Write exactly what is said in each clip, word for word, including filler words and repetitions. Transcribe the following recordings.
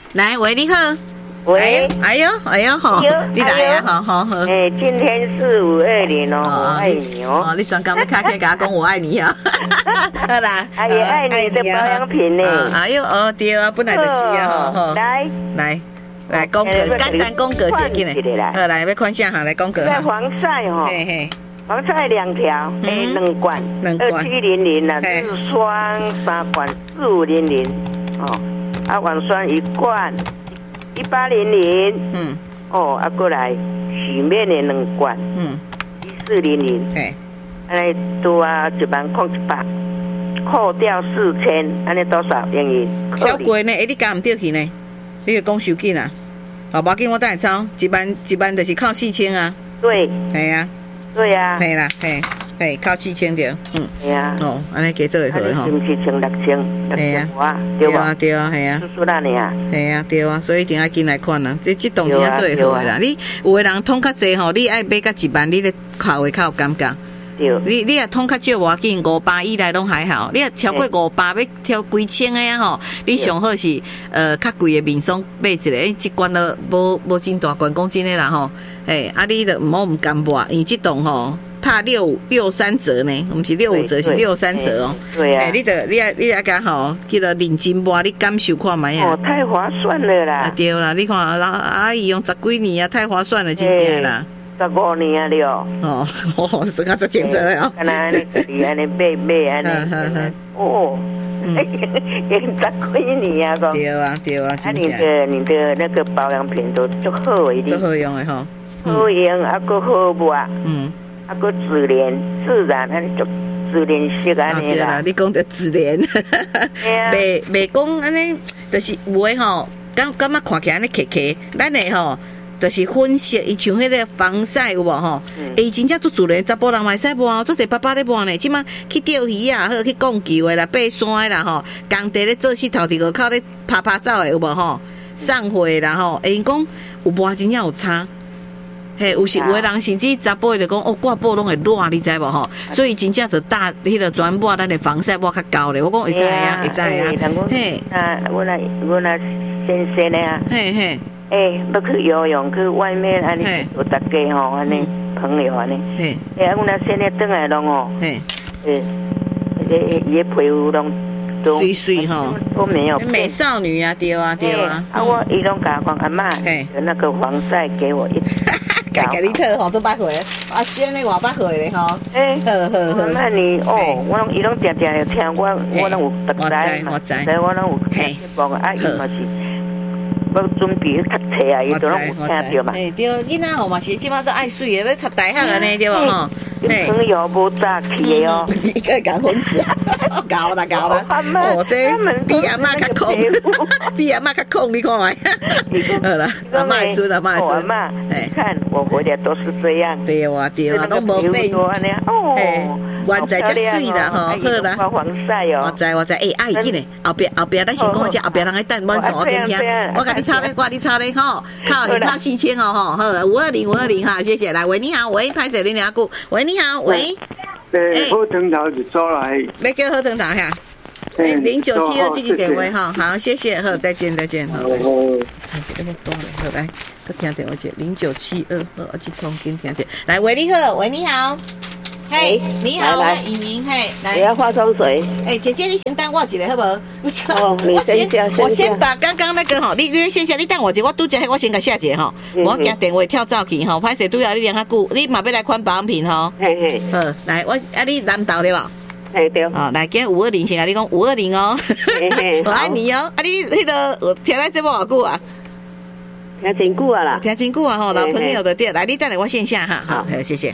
来，喂，你好。 喂， 哎呦，哎呦，好，你来啊，好好好。 哎，今天是五二零哦，我爱你哦。 哦，你专讲要开开甲讲我爱你啊。好啦， 哎也爱你的保养品呢。 哎呦，哦对啊，本来就是啊，吼吼。 来来来讲个，简单讲个一个进来。好来，要看啥哈？来讲个。 在防晒哈。嘿嘿。防晒两条，哎，两罐，二七零零啦，日霜三罐，四五零零，哦，啊，网霜一罐。一八零零，嗯，哦，啊，过来洗面的两罐，嗯，一四零零，哎，安尼多啊，一万空一百，扣掉四千，安尼多少英语？ 超贵呢，哎，你讲唔对去呢？你就讲收紧啊？哦，无紧，我等下抄，一万一万就是靠四千啊。 对， 系啊， 对啊， 系啦，系。嘿，靠四千条，嗯， 系啊， 哦，安尼加做会好吼， 是毋是千六千？六千哇， 对啊，对啊，系啊， 叔叔那里啊， 系啊，对啊，所以一定要进来看啦，这这动真正做会好啦。你有的人通较济吼，你爱买到一万，你咧考会较有感觉。对，你你若通较少，无要紧，五百以内拢还好。你若超过五百，要超几千个啊吼，你上好是呃较贵的面霜买一个，一罐都无无真大罐，讲真诶啦吼，诶，啊你著毋好毋甘买，因为这栋吼。怕六六三折呢，我们是六五折，是六三折哦。 对啊， 你得你啊你啊讲吼，叫做认真买，你感受看卖啊。 哦，太划算了啦。 啊对啦，你看老阿姨用十几年啊，太划算了，真正啦。 十五年啊了。 哦，哦，是讲十千折哦。 安尼安尼自己安尼买买安尼。哦。用十几年啊个。 对啊对啊，真正。 啊，你的你的那个保养品都足好一点。 足好用的吼。 好用啊，个好抹。嗯。啊，个自然自然，安尼就自然色安尼啦。对啦， 你讲的自然，袂袂讲安尼，就是有诶吼，感感觉看起来安尼刻刻，咱诶吼，就是粉色，伊像迄个防晒有无吼？伊真正做自然，查甫人嘛会使抹，做者爸爸咧抹呢。即马去钓鱼啊，或者去逛球诶啦，爬山诶啦吼，工地咧做四头伫个口咧拍拍走诶有无吼？上回啦吼，因讲有抹真正有差。嘿，有时有的人甚至查甫就讲哦，挂布拢会烂，你知无吼？所以真正就搭迄个专抹咱的防晒抹较高咧。我讲会使啊，会使啊。 嘿，啊，我来我来先生的啊。嘿嘿。诶，要去游泳，去外面安尼，有大家吼安尼朋友安尼。嘿。诶，啊，我那现在转来拢哦。嘿。诶，诶，伊皮肤拢都水水吼， 都没有。 美少女啊，对啊，对啊。 啊，我伊拢甲我讲阿嬷，那个防晒给我一。 家家己特吼做百岁，啊选咧偌百岁咧吼。诶，好好好。 那你哦，我拢伊拢常常有听我，我拢有特来嘛，所以我拢有听节目啊，伊嘛是要准备去读册啊，伊都拢有听到嘛。 诶，对，囡仔吼嘛是即马都爱水诶，要读大学安尼对无吼？ 朋友无早起哦， 伊个讲粉丝，搞啦搞啦，哦这比阿嬷较空，比阿嬷较空，你看卖。好啦，阿嬷会孙阿嬷会孙， 阿嬷，看我活的都是这样。 对啊对啊，拢无变。哦，原在遮水啦吼，好啦。 防晒哦。 我知我知，诶，阿姨紧嘞，后壁后壁咱先讲者，后壁人来等阮我跟听，我甲你插咧，我你插咧吼，靠靠四千哦吼，好，五二零五二零哈，谢谢，来喂你好，喂，拍摄你两句，喂你好，喂。 对，好藤头就走来。 要叫好藤头哈。哎，零九七二这个点位哈，好，谢谢，好，再见再见，好。这个多了，好来，搁听电话接零九七二，好，我去重新听接，来喂你好，喂你好。嘿，你好，来，雨明，嘿，来， 我要化妆水。 哎，姐姐，你先等我一下，好不好？ 哦，你先讲， 我先把刚刚那个哈，你你先下，你等我一下，我拄只，我先甲下一个哈，我惊电话跳走去哈，歹势拄要你连较久，你嘛要来款保养品吼。嘿嘿，好，来，我啊，你南投对吧？ 嘿对。 好，来，今五二零先甲你讲五二零哦，我爱你哦，啊，你迄个听咱节目偌久啊？ 听真久啊啦， 听真久啊吼，老朋友的店，来，你等下我线下哈，好，谢谢。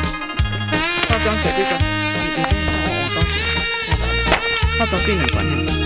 化妆水这种，化妆水，化妆水两罐。